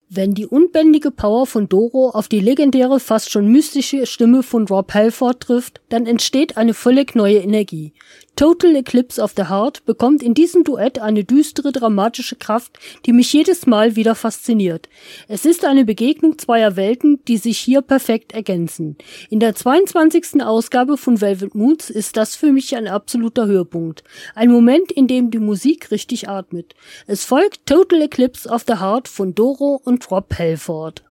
Wenn die unbändige Power von Doro auf die legendäre, fast schon mystische Stimme von Rob Halford trifft, dann entsteht eine völlig neue Energie. Total Eclipse of the Heart bekommt in diesem Duett eine düstere, dramatische Kraft, die mich jedes Mal wieder fasziniert. Es ist eine Begegnung zweier Welten, die sich hier perfekt ergänzen. In der 22. Ausgabe von Velvet Moods ist das für mich ein absoluter Höhepunkt. Ein Moment, in dem die Musik richtig atmet. Es folgt Total Eclipse of the Heart von Doro und Rob Halford.